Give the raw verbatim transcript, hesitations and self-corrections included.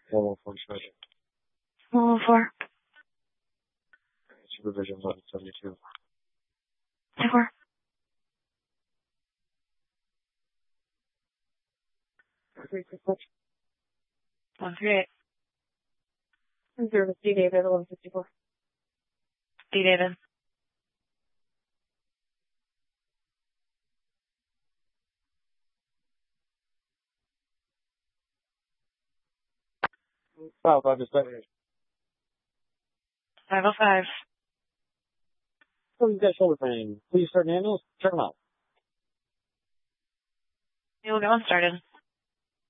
one one four seven. one one four. Supervision eleven seventy-two. ten four. Three six six. one three eight. Service D David eleven fifty-four. D David. Five five is better. five oh five. So you've got shoulder pain. Please start an ambulance. Check them out. You'll get one started.